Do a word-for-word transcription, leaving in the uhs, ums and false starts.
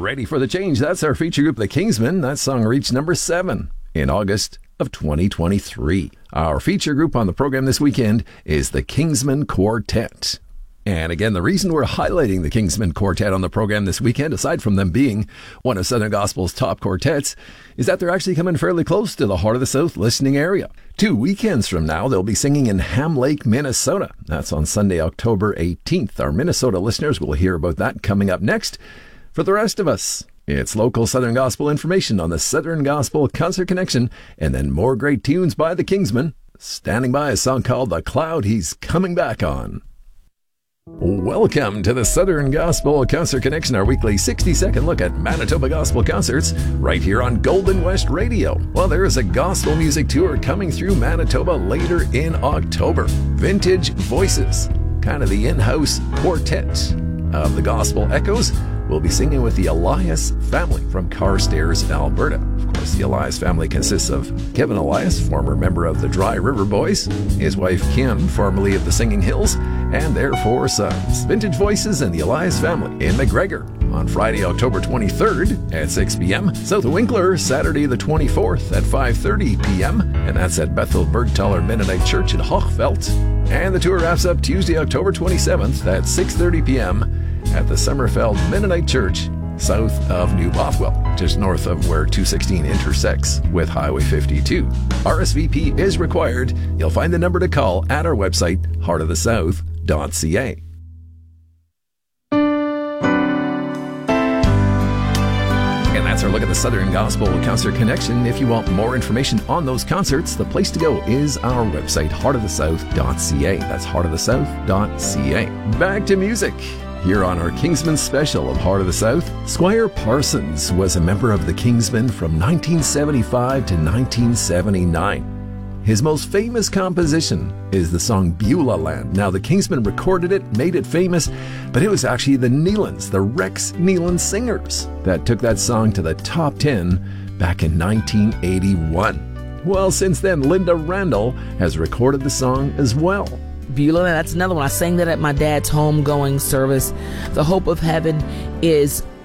Ready for the Change. That's our feature group, The Kingsmen. That song reached number seven in August of twenty twenty-three. Our feature group on the program this weekend is the Kingsmen Quartet. And again, the reason we're highlighting the Kingsmen Quartet on the program this weekend, aside from them being one of Southern Gospel's top quartets, is that they're actually coming fairly close to the Heart of the South listening area. Two weekends from now, they'll be singing in Ham Lake, Minnesota. That's on Sunday, October eighteenth. Our Minnesota listeners will hear about that coming up next. For the rest of us, it's local Southern Gospel information on the Southern Gospel Concert Connection, and then more great tunes by the Kingsmen. Standing by a song called The Cloud He's Coming Back On. Welcome to the Southern Gospel Concert Connection, our weekly sixty-second look at Manitoba Gospel concerts right here on Golden West Radio. Well, there is a gospel music tour coming through Manitoba later in October. Vintage Voices, kind of the in-house quartet of the Gospel Echoes, will be singing with the Elias family from Carstairs, Alberta. Of course, the Elias family consists of Kevin Elias, former member of the Dry River Boys, his wife Kim, formerly of the Singing Hills, and their four sons. Vintage Voices and the Elias family in McGregor on Friday, October twenty-third at six p.m. South of Winkler, Saturday the twenty-fourth at five thirty p.m. And that's at Bethel Bergthaler Mennonite Church in Hochfeld. And the tour wraps up Tuesday, October twenty-seventh at six thirty p.m. at the Summerfeld Mennonite Church, south of New Bothwell, just north of where two sixteen intersects with Highway fifty-two. R S V P is required. You'll find the number to call at our website, heart of the south dot c a. And that's our look at the Southern Gospel Concert Connection. If you want more information on those concerts, the place to go is our website, heart of the south dot c a. That's heart of the south dot c a. Back to music. Here on our Kingsmen special of Heart of the South, Squire Parsons was a member of the Kingsmen from nineteen seventy-five to nineteen seventy-nine. His most famous composition is the song Beulah Land. Now, the Kingsmen recorded it, made it famous, but it was actually the Nealons, the Rex Nealon Singers, that took that song to the top ten back in nineteen eighty-one. Well, since then, Linda Randall has recorded the song as well. Beulah, that's another one. I sang that at my dad's homegoing service. The Hope of Heaven is